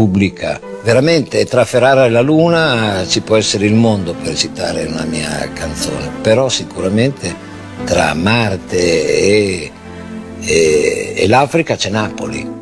Repubblica. Veramente tra Ferrara e la Luna ci può essere il mondo, per citare una mia canzone, però sicuramente tra Marte e l'Africa c'è Napoli.